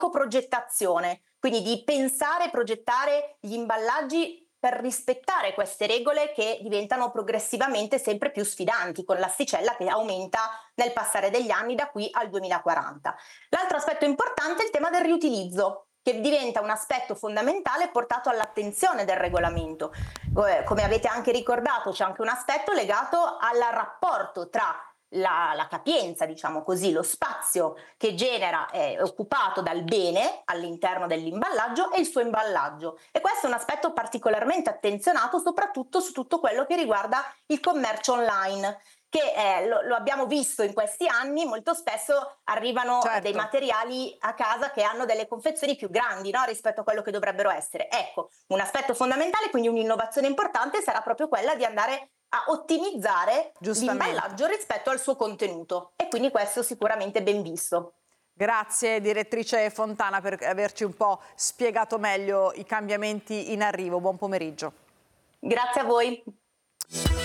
ecoprogettazione, quindi di pensare e progettare gli imballaggi per rispettare queste regole che diventano progressivamente sempre più sfidanti, con l'asticella che aumenta nel passare degli anni da qui al 2040. L'altro aspetto importante è il tema del riutilizzo, che diventa un aspetto fondamentale portato all'attenzione del regolamento. Come avete anche ricordato, c'è anche un aspetto legato al rapporto tra la capienza, diciamo così, lo spazio che genera è occupato dal bene all'interno dell'imballaggio e il suo imballaggio, e questo è un aspetto particolarmente attenzionato soprattutto su tutto quello che riguarda il commercio online, che lo abbiamo visto in questi anni, molto spesso arrivano dei materiali a casa che hanno delle confezioni più grandi, no, rispetto a quello che dovrebbero essere. Ecco, un aspetto fondamentale, quindi un'innovazione importante, sarà proprio quella di andare a ottimizzare l'imballaggio rispetto al suo contenuto, e quindi questo sicuramente ben visto. Grazie direttrice Fontana per averci un po' spiegato meglio i cambiamenti in arrivo. Buon pomeriggio. Grazie a voi.